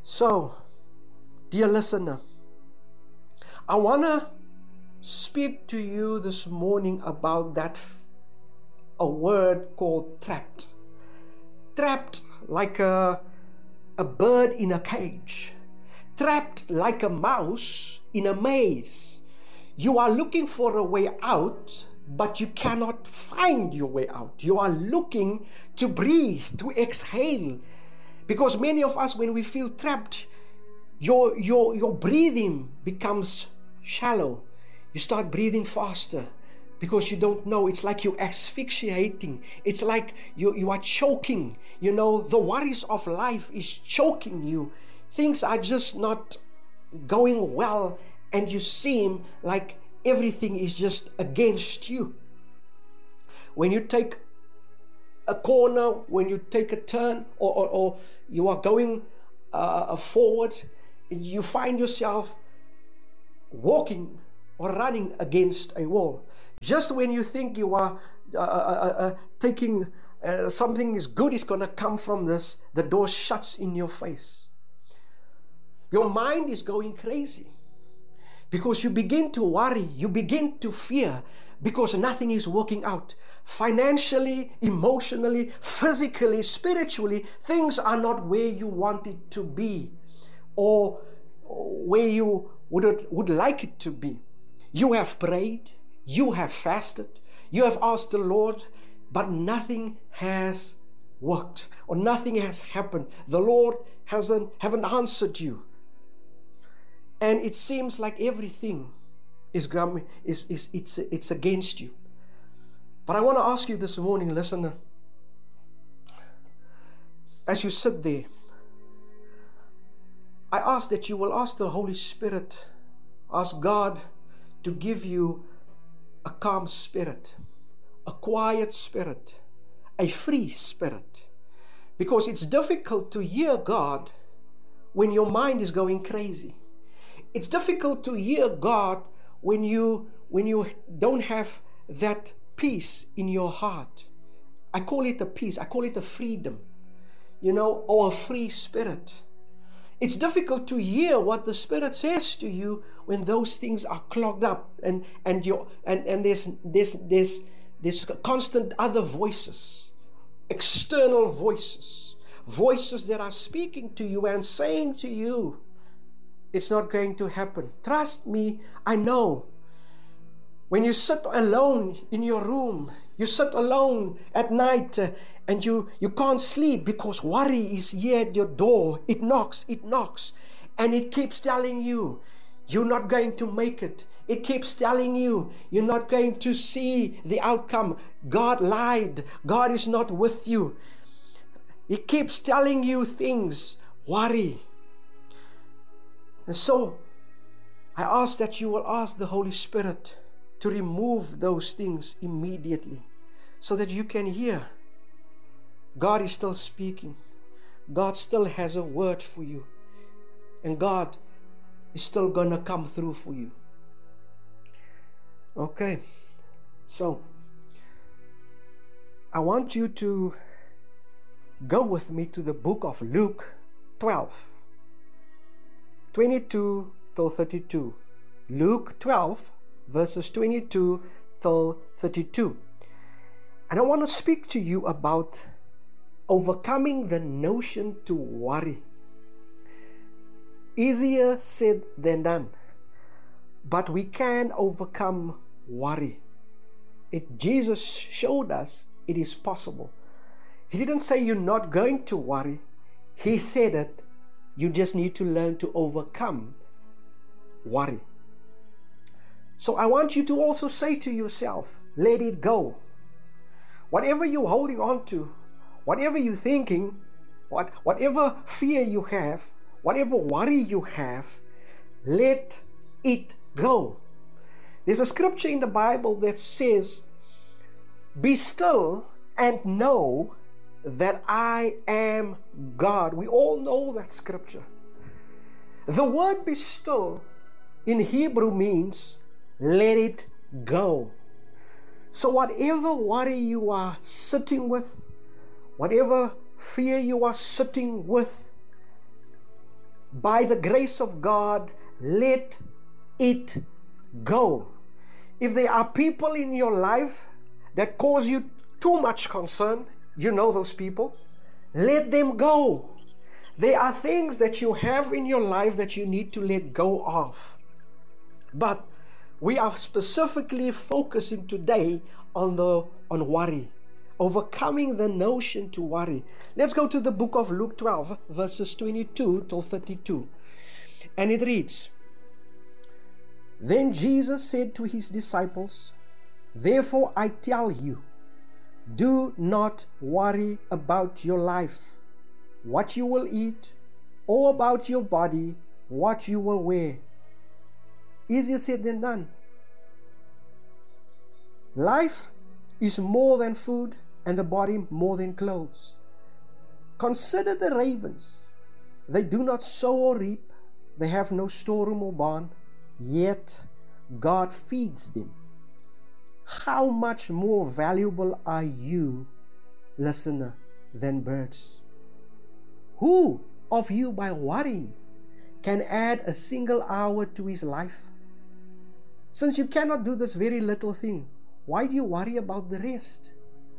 So, dear listener, I want to speak to you this morning about a word called trapped. Trapped like a bird in a cage. Trapped like a mouse in a maze. You are looking for a way out, but you cannot find your way out. You are looking to breathe, to exhale. Because many of us, when we feel trapped, your breathing becomes shallow. You start breathing faster because you don't know. It's like you're asphyxiating. It's like you are choking. You know, the worries of life is choking you. Things are just not going well, and you seem like everything is just against you. When you take a corner, when you take a turn, or you are going forward, you find yourself walking or running against a wall. Just when you think you are taking something is good is going to come from this, the door shuts in your face. Your mind is going crazy because you begin to worry, you begin to fear because nothing is working out. Financially, emotionally, physically, spiritually, things are not where you want it to be or where you would like it to be. You have prayed, you have fasted, you have asked the Lord, but nothing has worked or nothing has happened. The Lord haven't answered you. And it seems like everything is against you. But I want to ask you this morning, listener, as you sit there, I ask that you will ask the Holy Spirit, ask God to give you a calm spirit, a quiet spirit, a free spirit. Because it's difficult to hear God when your mind is going crazy. It's difficult to hear God when you don't have that peace in your heart. I call it a peace. I call it a freedom, or a free spirit. It's difficult to hear what the Spirit says to you when those things are clogged up and there's constant other voices, external voices that are speaking to you and saying to you, it's not going to happen. Trust me, I know. When you sit alone in your room, you sit alone at night and you can't sleep because worry is here at your door. It knocks, and it keeps telling you, you're not going to make it. It keeps telling you, you're not going to see the outcome. God lied. God is not with you. It keeps telling you things, worry. And so, I ask that you will ask the Holy Spirit to remove those things immediately so that you can hear. God is still speaking. God still has a word for you. And God is still going to come through for you. Okay, so I want you to go with me to the book of Luke 12, 22 till 32. Luke 12, verses 22 till 32. And I want to speak to you about overcoming the notion to worry. Easier said than done. But we can overcome worry. Jesus showed us it is possible. He didn't say you're not going to worry. He said that you just need to learn to overcome worry. So I want you to also say to yourself, let it go. Whatever you're holding on to, whatever you're thinking, whatever fear you have, whatever worry you have, let it go. There's a scripture in the Bible that says, be still and know that I am God. We all know that scripture. The word be still in Hebrew means let it go. So whatever worry you are sitting with, whatever fear you are sitting with, by the grace of God, let it go. If there are people in your life that cause you too much concern, you know those people, let them go. There are things that you have in your life that you need to let go of. But we are specifically focusing today on worry, overcoming the notion to worry. Let's go to the book of Luke 12, verses 22 till 32. And it reads, Then Jesus said to his disciples, Therefore I tell you, do not worry about your life, what you will eat, or about your body, what you will wear. Easier said than done. Life is more than food, and the body more than clothes. Consider the ravens. They do not sow or reap, they have no storeroom or barn, yet God feeds them. How much more valuable are you, listener, than birds? Who of you, by worrying, can add a single hour to his life? Since you cannot do this very little thing, why do you worry about the rest?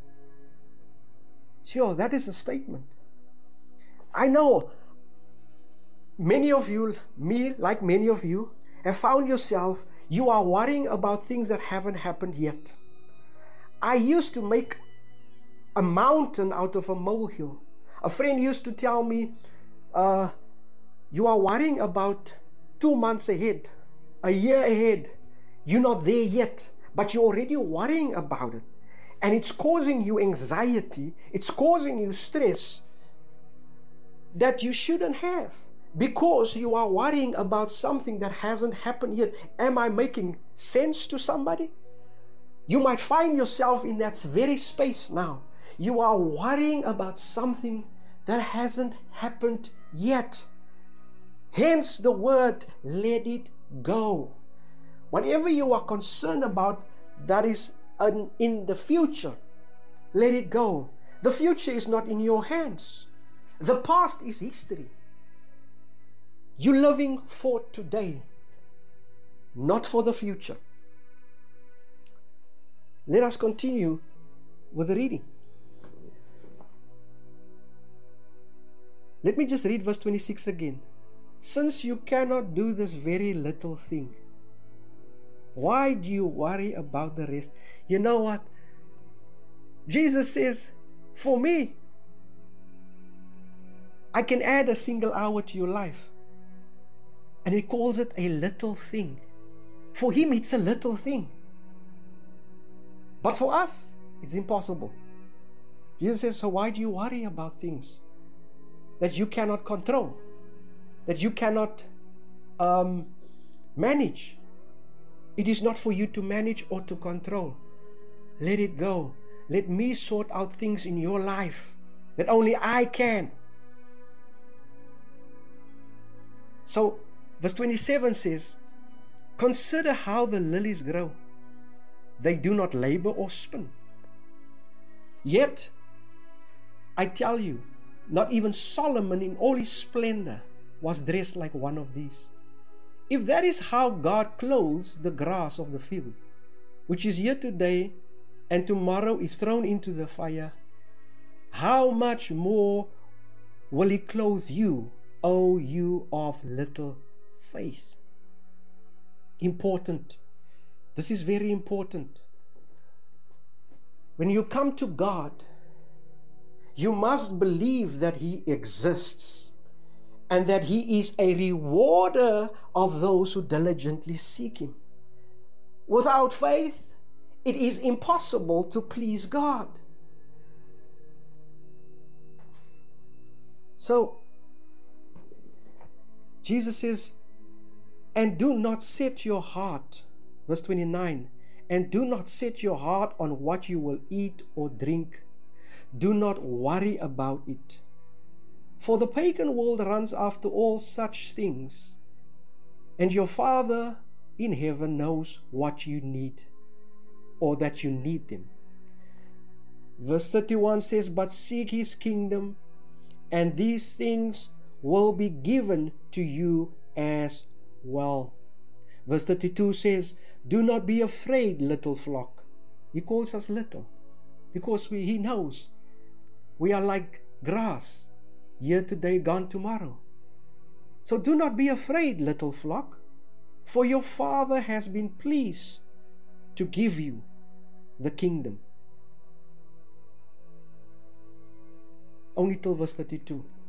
Sure, that is a statement. I know many of you, me like many of you, have found yourself, you are worrying about things that haven't happened yet. I used to make a mountain out of a molehill. A friend used to tell me, you are worrying about 2 months ahead, a year ahead. You're not there yet, but you're already worrying about it. And it's causing you anxiety, it's causing you stress that you shouldn't have, because you are worrying about something that hasn't happened yet. Am I making sense to somebody? You might find yourself in that very space now. You are worrying about something that hasn't happened yet. Hence the word, let it go. Whatever you are concerned about that is in the future, let it go. The future is not in your hands. The past is history. You're living for today, not for the future. Let us continue with the reading. Let me just read verse 26 again. Since you cannot do this very little thing, why do you worry about the rest? You know what? Jesus says, for me, I can add a single hour to your life. And he calls it a little thing. For him, it's a little thing. But for us, it's impossible. Jesus says, so why do you worry about things that you cannot control, that you cannot manage? It is not for you to manage or to control. Let it go. Let me sort out things in your life that only I can. So, verse 27 says, consider how the lilies grow. They do not labor or spin. Yet, I tell you, not even Solomon in all his splendor was dressed like one of these. If that is how God clothes the grass of the field, which is here today and tomorrow is thrown into the fire, how much more will he clothe you, O you of little faith? Important. This is very important. When you come to God, you must believe that he exists and that he is a rewarder of those who diligently seek him. Without faith, it is impossible to please God. So, Jesus says, and do not set your heart, verse 29, and do not set your heart on what you will eat or drink. Do not worry about it. For the pagan world runs after all such things, and your Father in heaven knows what you need, or that you need them. Verse 31 says, but seek his kingdom, and these things will be given to you as well. Verse 32 says, do not be afraid, little flock. He calls us little because He knows we are like grass, here today, gone tomorrow. So do not be afraid, little flock, for your Father has been pleased to give you the kingdom. Only till verse 32.